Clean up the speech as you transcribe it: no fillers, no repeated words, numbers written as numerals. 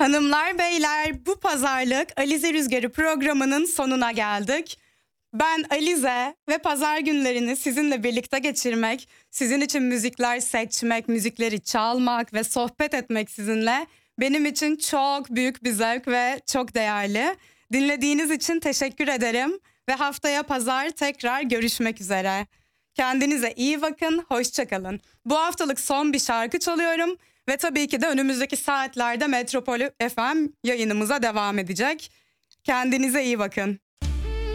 Hanımlar beyler, bu pazarlık Alize Rüzgarı programının sonuna geldik. Ben Alize ve pazar günlerini sizinle birlikte geçirmek, sizin için müzikler seçmek, müzikleri çalmak ve sohbet etmek sizinle benim için çok büyük bir zevk ve çok değerli. Dinlediğiniz için teşekkür ederim ve haftaya pazar tekrar görüşmek üzere. Kendinize iyi bakın, hoşça kalın. Bu haftalık son bir şarkı çalıyorum ve tabii ki de önümüzdeki saatlerde Metropol FM yayınımıza devam edecek. Kendinize iyi bakın.